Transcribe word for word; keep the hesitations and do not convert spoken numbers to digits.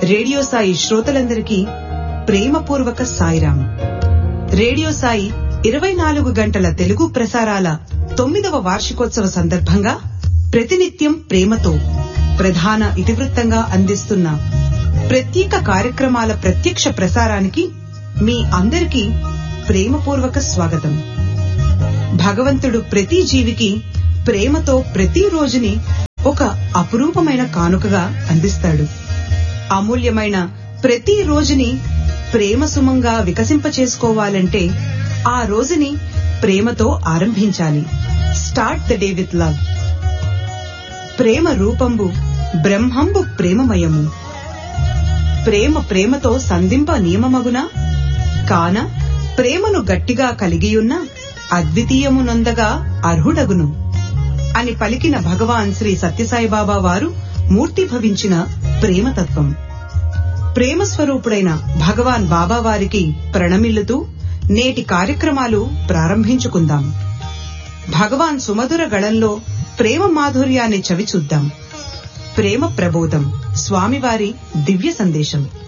Radio Sai శ్రోతలందరికీ ప్రేమపూర్వక Sairam. Radio Sai ఇరవై నాలుగు గంటల తెలుగు ప్రసారాల తొమ్మిదవ వార్షికోత్సవ సందర్భంగా ప్రతినిత్యం ప్రేమతో ప్రధాన ఇతివృత్తంగా అందిస్తున్న ప్రత్యేక కార్యక్రమాల ప్రత్యక్ష ప్రసారానికి మీ అందరికీ ప్రేమపూర్వక స్వాగతం. భగవంతుడు ప్రతి జీవికి ప్రేమతో ప్రతి రోజుని ఒక అపురూపమైన కానుకగా అందిస్తాడు. అమూల్యమైన ప్రతి రోజుని ప్రేమ సుమంగా వికసింపచేసుకోవాలంటే ఆ రోజుని ప్రేమతో ఆరంభించాలి. Start the day with love. ప్రేమ రూపంబు బ్రహ్మంబు ప్రేమమయము. ప్రేమ ప్రేమతో సంధింప నియమమగునా కాన ప్రేమను గట్టిగా కలిగియున్న అద్వితీయమునొందగా అర్హుడగును అని పలికిన భగవాన్ శ్రీ సత్యసాయిబాబా వారు మూర్తిభవించిన ప్రేమతత్వం. ప్రేమ స్వరూపుడైన భగవాన్ బాబా వారికి ప్రణమిల్లుతూ నేటి కార్యక్రమాలు ప్రారంభించుకుందాం. భగవాన్ సుమధుర గళంలో ప్రేమ మాధుర్యాన్ని చవిచూద్దాం. ప్రేమ ప్రబోధం, స్వామివారి దివ్య సందేశం.